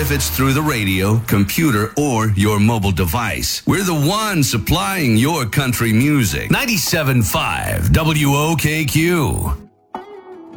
if it's through the radio, computer, or your mobile device. We're the one supplying your country music. 97.5 WOKQ.